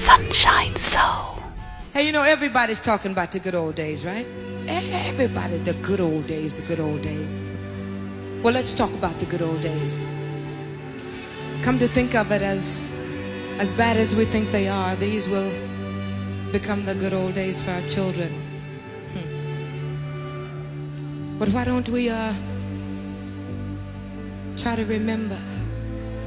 Sunshine Soul. Hey, you know, everybody's talking about the good old days, right? Everybody, the good old days, the good old days. Well, let's talk about the good old days. Come to think of it, as bad as we think they are, these will become the good old days for our children. But why don't we try to remember